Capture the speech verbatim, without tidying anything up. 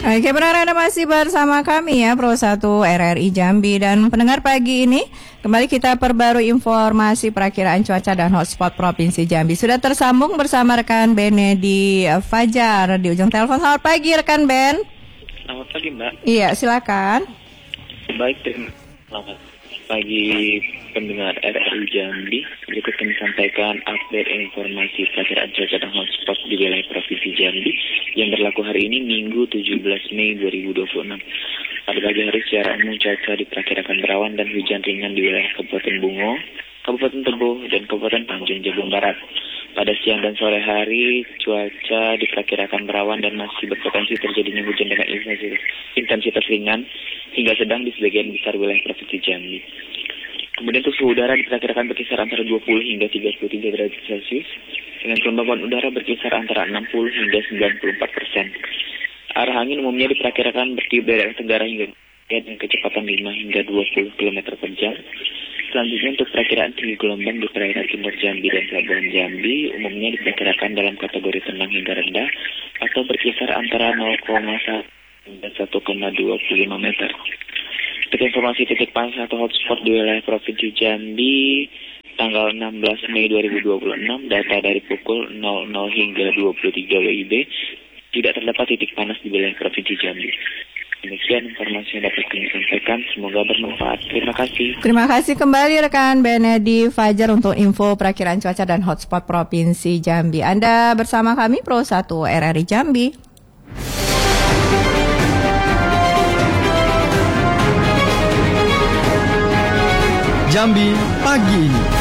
Oke, benar Anda masih bersama kami ya Pro satu R R I Jambi. Dan pendengar pagi ini kembali kita perbarui informasi perakiraan cuaca dan hotspot Provinsi Jambi. Sudah tersambung bersama rekan Benedi Fajar di ujung telepon. Selamat pagi rekan Ben. Selamat pagi Mbak. Iya, silakan. Baik, selamat pagi pendengar R R I Jambi. Berikut kami sampaikan update informasi perakiraan cuaca dan hotspot di wilayah Provinsi Jambi yang berlaku hari ini Minggu tujuh belas Mei dua ribu dua puluh enam. Pada pagi hari secara umum cuaca diperkirakan berawan dan hujan ringan di wilayah Kabupaten Bungo, Kabupaten Tebo, dan Kabupaten Tanjung Jabung Barat. Pada siang dan sore hari cuaca diperkirakan berawan dan masih berpotensi terjadinya hujan dengan intensitas, intensitas ringan hingga sedang di sebagian besar wilayah Provinsi Jambi. Kemudian untuk suhu udara diperkirakan berkisar antara dua puluh hingga tiga puluh tiga derajat Celcius, dengan kelembaban udara berkisar antara enam puluh hingga sembilan puluh empat persen. Arah angin umumnya diperkirakan bertiup dari arah tenggara hingga dengan kecepatan lima hingga dua puluh kilometer per jam. Selanjutnya untuk perakiraan tinggi gelombang di perairan timur Jambi dan Pelabuhan Jambi umumnya diperkirakan dalam kategori tenang hingga rendah atau berkisar antara nol koma satu hingga satu koma dua puluh lima meter. Untuk informasi titik panas atau hotspot di wilayah Provinsi Jambi tanggal enam belas Mei dua ribu dua puluh enam, data dari pukul nol nol hingga dua puluh tiga W I B, tidak terdapat titik panas di wilayah Provinsi Jambi. Demikian informasi yang dapat kami sampaikan, semoga bermanfaat. Terima kasih. Terima kasih kembali rekan Benedi Fajar untuk info perakiraan cuaca dan hotspot Provinsi Jambi. Anda bersama kami Pro satu R R I Jambi. Jambi pagi ini.